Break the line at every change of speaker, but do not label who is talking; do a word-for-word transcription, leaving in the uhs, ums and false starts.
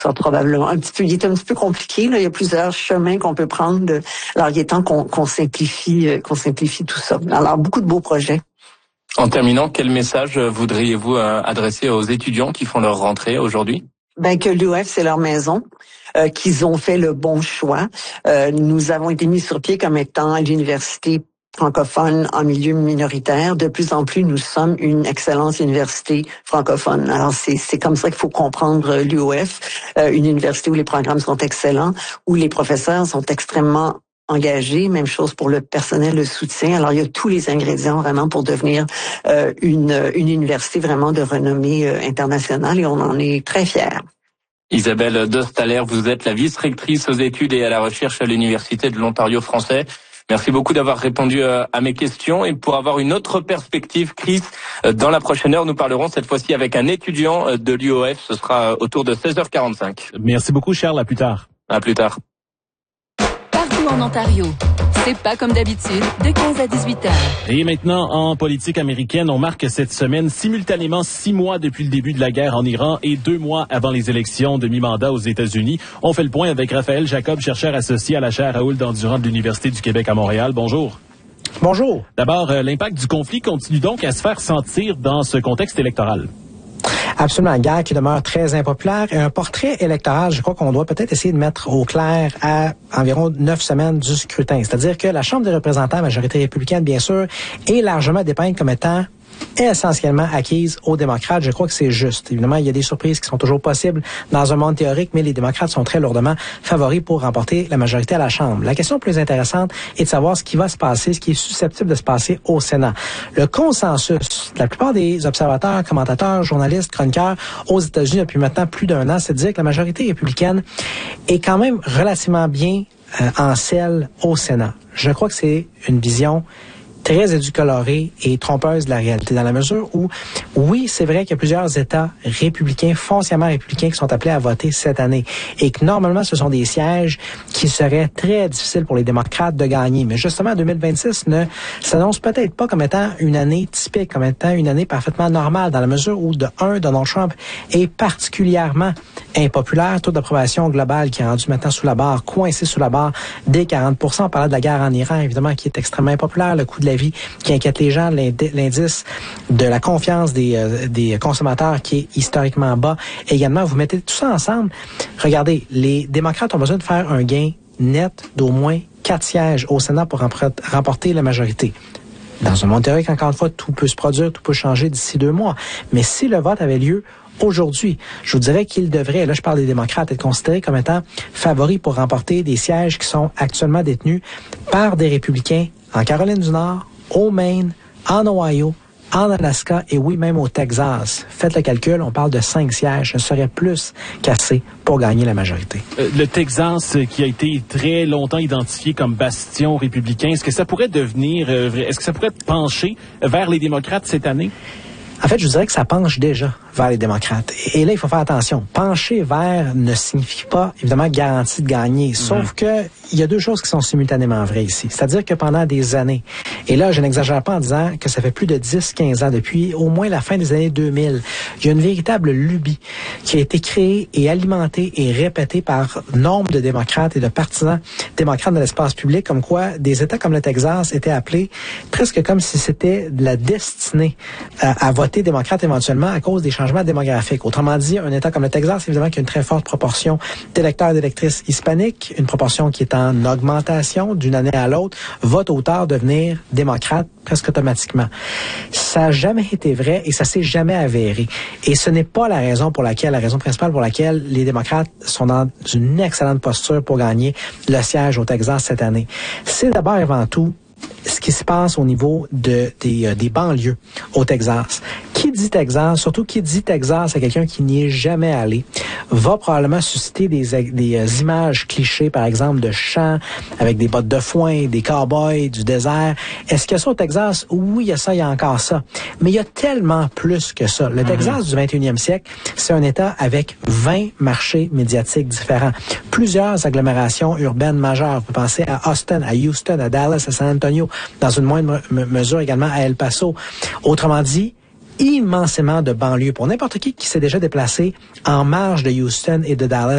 sera probablement un petit peu, il est un petit peu compliqué, là. Il y a plusieurs chemins qu'on peut prendre. De, alors, il est temps qu'on, qu'on simplifie, qu'on simplifie tout ça. Alors, beaucoup de beaux projets.
En terminant, quel message voudriez-vous euh, adresser aux étudiants qui font leur rentrée aujourd'hui?
Ben, que l'U O F, c'est leur maison. Euh, qu'ils ont fait le bon choix. Euh, nous avons été mis sur pied comme étant l'université francophone en milieu minoritaire. De plus en plus, nous sommes une excellente université francophone. Alors, c'est, c'est comme ça qu'il faut comprendre l'U O F, euh, une université où les programmes sont excellents, où les professeurs sont extrêmement engagés. Même chose pour le personnel de soutien. Alors, il y a tous les ingrédients vraiment pour devenir euh, une, une université vraiment de renommée euh, internationale et on en est très fiers.
Isabelle Dostalaire, vous êtes la vice-rectrice aux études et à la recherche à l'Université de l'Ontario français. Merci beaucoup d'avoir répondu à mes questions. Et pour avoir une autre perspective, Chris, dans la prochaine heure, nous parlerons cette fois-ci avec un étudiant de l'U O F. Ce sera autour de seize heures quarante-cinq.
Merci beaucoup, Charles. À plus tard.
À plus tard.
Partout en Ontario. C'est pas comme d'habitude, de quinze à dix-huit heures.
Et maintenant, en politique américaine, on marque cette semaine simultanément six mois depuis le début de la guerre en Iran et deux mois avant les élections de mi-mandat aux États-Unis. On fait le point avec Raphaël Jacob, chercheur associé à la chaire Raoul Dandurand de l'Université du Québec à Montréal. Bonjour.
Bonjour.
D'abord, euh, l'impact du conflit continue donc à se faire sentir dans ce contexte électoral.
Absolument, une guerre qui demeure très impopulaire et un portrait électoral, je crois qu'on doit peut-être essayer de mettre au clair à environ neuf semaines du scrutin. C'est-à-dire que la Chambre des représentants, majorité républicaine bien sûr, est largement dépeinte comme étant essentiellement acquise aux démocrates. Je crois que c'est juste. Évidemment, il y a des surprises qui sont toujours possibles dans un monde théorique, mais les démocrates sont très lourdement favoris pour remporter la majorité à la Chambre. La question plus intéressante est de savoir ce qui va se passer, ce qui est susceptible de se passer au Sénat. Le consensus de la plupart des observateurs, commentateurs, journalistes, chroniqueurs aux États-Unis depuis maintenant plus d'un an, c'est de dire que la majorité républicaine est quand même relativement bien euh, en selle au Sénat. Je crois que c'est une vision très édulcorée et trompeuse de la réalité, dans la mesure où, oui, c'est vrai qu'il y a plusieurs États républicains, foncièrement républicains, qui sont appelés à voter cette année, et que normalement, ce sont des sièges qui seraient très difficiles pour les démocrates de gagner. Mais justement, deux mille vingt-six ne s'annonce peut-être pas comme étant une année typique, comme étant une année parfaitement normale, dans la mesure où, de un, Donald Trump est particulièrement impopulaire, taux d'approbation global qui est rendu maintenant sous la barre, coincé sous la barre des quarante pour cent. On parlait de la guerre en Iran, évidemment, qui est extrêmement impopulaire, le coût de la vie qui inquiète les gens, l'indice de la confiance des, euh, des consommateurs qui est historiquement bas. Également, vous mettez tout ça ensemble. Regardez, les démocrates ont besoin de faire un gain net d'au moins quatre sièges au Sénat pour remporter la majorité. Dans un monde théorique, encore une fois, tout peut se produire, tout peut changer d'ici deux mois. Mais si le vote avait lieu aujourd'hui, je vous dirais qu'il devrait, là je parle des démocrates, être considérés comme étant favoris pour remporter des sièges qui sont actuellement détenus par des républicains en Caroline du Nord, au Maine, en Ohio, en Alaska et oui, même au Texas. Faites le calcul, on parle de cinq sièges. Ce serait plus qu'assez pour gagner la majorité.
Euh, le Texas, euh, qui a été très longtemps identifié comme bastion républicain, est-ce que ça pourrait devenir, euh, est-ce que ça pourrait pencher vers les démocrates cette année?
En fait, je vous dirais que ça penche déjà vers les démocrates. Et là, il faut faire attention. Pencher vers ne signifie pas, évidemment, garantie de gagner. Sauf mmh. que il y a deux choses qui sont simultanément vraies ici. C'est-à-dire que pendant des années, et là, je n'exagère pas en disant que ça fait plus de dix quinze ans, depuis au moins la fin des années deux mille, il y a une véritable lubie qui a été créée et alimentée et répétée par nombre de démocrates et de partisans démocrates de l'espace public, comme quoi des États comme le Texas étaient appelés presque comme si c'était de la destinée à, à voter démocrate éventuellement à cause des changements démographiques. Autrement dit, un État comme le Texas, évidemment, qui a une très forte proportion d'électeurs et d'électrices hispaniques, une proportion qui est en augmentation d'une année à l'autre, va tôt ou tard devenir démocrate presque automatiquement. Ça n'a jamais été vrai et ça s'est jamais avéré. Et ce n'est pas la raison pour laquelle, la raison principale pour laquelle les démocrates sont dans une excellente posture pour gagner le siège au Texas cette année. C'est d'abord et avant tout ce qui se passe au niveau de, des, euh, des banlieues au Texas. Qui dit Texas, surtout qui dit Texas à quelqu'un qui n'y est jamais allé, va probablement susciter des, des euh, images clichés, par exemple, de champs avec des bottes de foin, des cow-boys, du désert. Est-ce qu'il y a ça au Texas? Oui, il y a ça, il y a encore ça. Mais il y a tellement plus que ça. Le mm-hmm. Texas du vingt et unième siècle, c'est un État avec vingt marchés médiatiques différents. Plusieurs agglomérations urbaines majeures. Vous pouvez penser à Austin, à Houston, à Dallas, à San Antonio, dans une moindre mesure également à El Paso. Autrement dit, immensément de banlieues. Pour n'importe qui qui s'est déjà déplacé en marge de Houston et de Dallas,